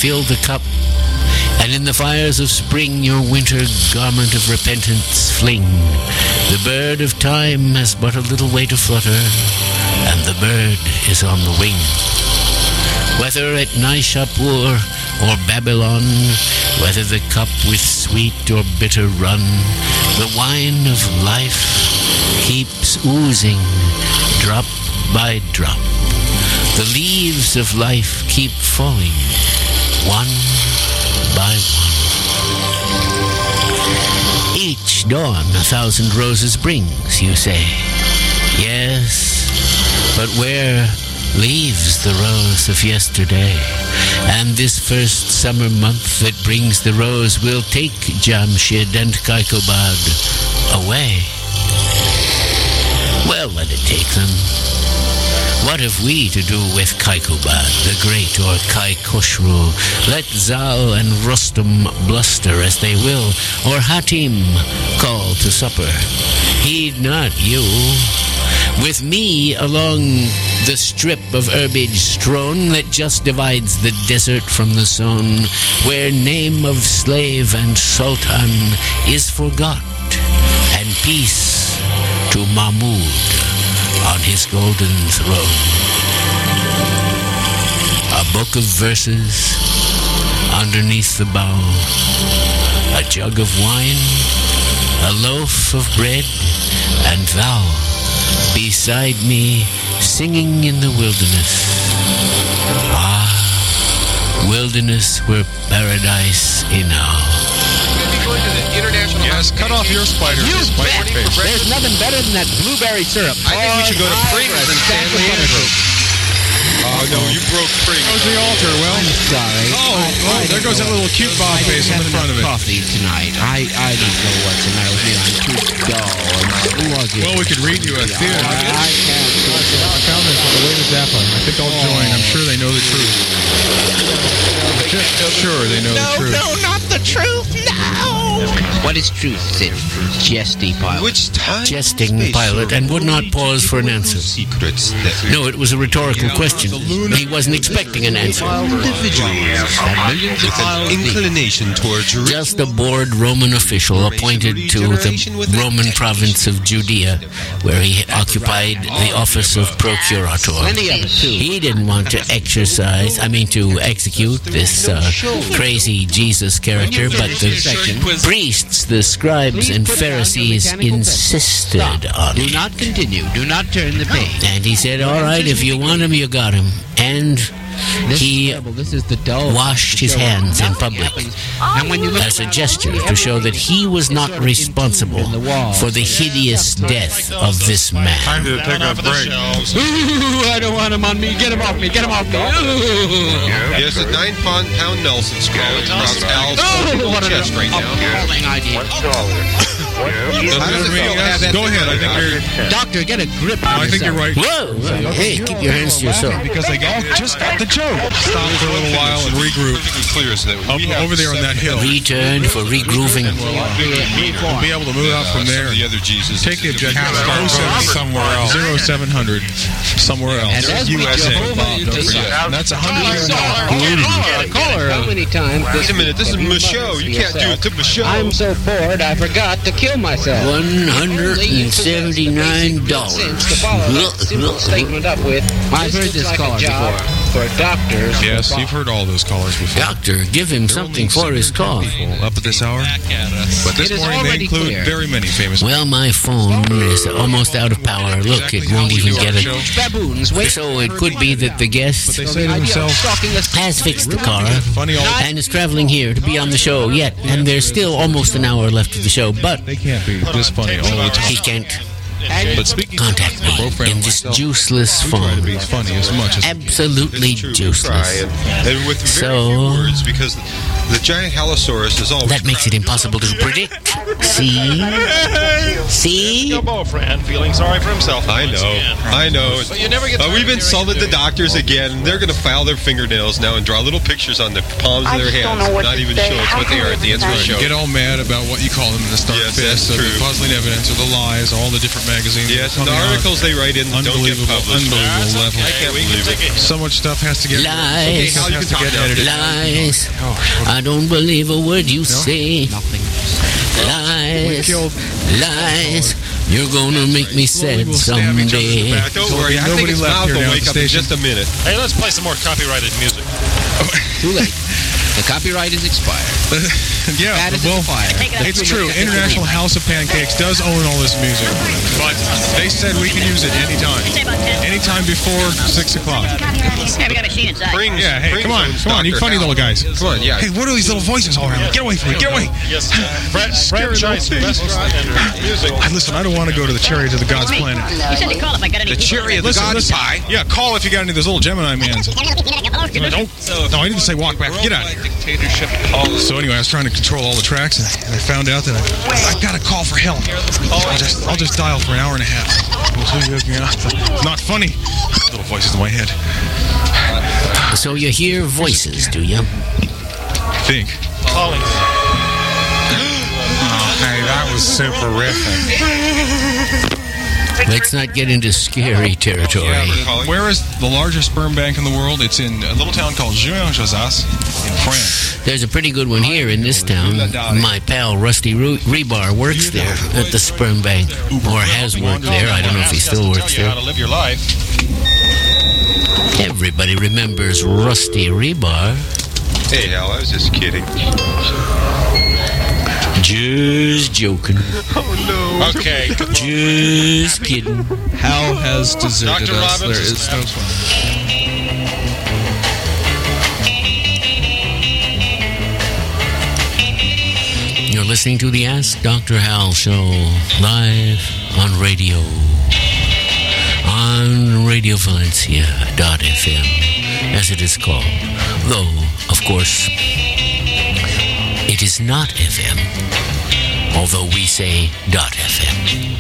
fill the cup, and in the fires of spring your winter garment of repentance fling. The bird of time has but a little way to flutter, and the bird is on the wing. Whether at Nishapur or Babylon, whether the cup with sweet or bitter run, the wine of life keeps oozing, drop by drop. The leaves of life keep falling, one by one. Each dawn 1,000 roses brings, you say. Yes, but where leaves the rose of yesterday? And this first summer month that brings the rose will take Jamshid and Kaikobad away. Well, let it take them. What have we to do with Kaikobad the Great or Kai Khosrow? Let Zal and Rustum bluster as they will, or Hatim call to supper. Heed not you. With me along the strip of herbage strewn that just divides the desert from the zone, where name of slave and sultan is forgot, and peace to Mahmud on his golden throne. A book of verses underneath the bough, a jug of wine, a loaf of bread, and thou beside me singing in the wilderness. Ah, wilderness were paradise enow. Yes, cut off your spider. You spider bet. face. There's nothing better than that blueberry syrup. I think we should go to Pringles and Stanley Andrew. Oh, no, you broke Pringles. How's the altar? Well, I'm sorry. Oh, there goes that little cute bob face on the front of it. Coffee tonight. I don't know what's the matter with me. I'm too dull and sluggish. Well, we could read you a theater. I can't. I found this on the way to Zappa. I think I'll join. I'm sure they know the truth. Sure, they know the truth. No, not the truth. No. What is truth, said Jesty Pilot? Which time? Jesting Pilot, and would not pause for an answer. No, it was a rhetorical question. He wasn't expecting an answer. Inclination towards Just a bored Roman official appointed to the Roman province of Judea, where he occupied the office of procurator. He didn't want to to execute this crazy Jesus character, but the priests, the scribes, and Pharisees insisted on it. Do not continue. Do not turn the page. And he said, all right, if you want him, you got him. And he washed his hands in public as a gesture to show that he was not responsible for the hideous death of this man. Time to take a break. Ooh, I don't want him on me. Get him off me. Get him off me. Yes, a 9-pound Nelson sprawling across Al's chest right now. Appalling idea. Go ahead. I think you're. Doctor, get a grip on I think you're right. Whoa! Hey, keep your hands to yourself. Because they all just got the joke. Stop for a little while and regroup. Over there on that hill. Return for regrooving. We'll be able to move out from there. Take the objective. Somewhere else. 0700. Somewhere else. USA. That's 100 How many times? Wait a minute, this is Michaud. You can't do it to Michaud. I'm so bored I forgot to kill myself. $179. Statement up with. I've heard this caller before. For doctors. Yes, you've heard all those callers before. Doctor, give him something for his cough. Up at this hour. But this morning they include very many famous. Well, my phone is almost out of power. Look, it won't even get it. So it could be that the guest They say to themselves, has fixed the car funny old. and is traveling here to be on the show yet. And there's still almost an hour left of the show, but They can't be this funny all the time. he can't But speaking contact me in this useless phone. be funny as much as Absolutely useless. And with very few words, because the giant Halosaurus is always. That makes it impossible to predict. See? See? Your boyfriend feeling sorry for himself. I know. But you never get We've insulted the doctors again. They're going to file their fingernails now and draw little pictures on the palms of their hands. Not even show us what they are at the end of the show. get all mad about what you call them in the start Yes, fist, that's the true. puzzling evidence or the lies, all the different magazine. Yes, and the articles they write in don't get published. Unbelievable level. I can't believe it. So much stuff has to get Lies. edited. Lies. I don't believe a word you say. Nothing. Lies. Lies. You're gonna make me sad someday. Don't worry, I think his mouth will wake up in just a minute. Hey, let's play some more copyrighted music. Too late. The copyright is expired. Yeah, well, it's true. International House of Pancakes does own all this music, but they said we can use it anytime. Anytime before 6 o'clock. Hey, we got a machine inside. Yeah, hey, come on, you funny little guys. Come on, yeah. Hey, what are these little voices all around? Get away from me, get away. Yes, franchise restaurant and music. Listen, I don't want to go to the Chariot of the God's Planet. You said to call if I got any. The Chariot of the God's Pie? Yeah, call if you got any of those little Gemini mans. No, I didn't say walk back. Get out. So anyway, I was trying to control all the tracks, and I found out that I got a call for help. I'll just dial for an hour and a half. Not funny. Little voices in my head. So you hear voices, do you? I think. Calling. Hey, that was superific. Let's not get into scary territory. Where is the largest sperm bank in the world? It's in a little town called Juin-Josas in France. There's a pretty good one here in this town. My pal Rusty Rebar works there at the sperm bank, or has worked there. I don't know if he still works there. How to live your life. Everybody remembers Rusty Rebar. Hey, Hal, I was just kidding. Just joking. Oh, no. Okay. Just kidding. Hal has deserted Dr. us. Robbins There is is no fun. You're listening to the Ask Dr. Hal show live on radio. On Radio Valencia.fm, as it is called. Though, of course, it is not FM, although we say .fm.